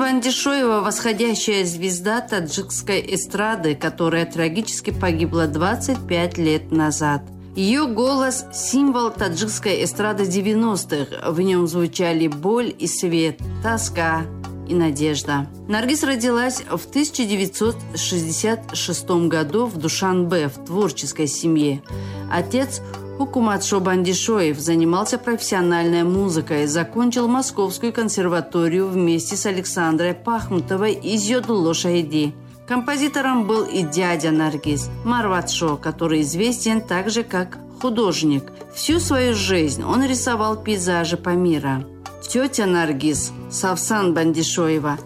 Бандишоева – восходящая звезда таджикской эстрады, которая трагически погибла 25 лет назад. Ее голос – символ таджикской эстрады 90-х. В нем звучали боль и свет, тоска и надежда. Наргиз родилась в 1966 году в Душанбе, в творческой семье. Отец Хукуматшо Бандишоев занимался профессиональной музыкой, закончил Московскую консерваторию вместе с Александрой Пахмутовой из Йодуло-Шаиди. Композитором был и дядя Наргиз, Марватшо, который известен также как художник. Всю свою жизнь он рисовал пейзажи по миру. Тетя Наргиз, Савсан Бандишоева,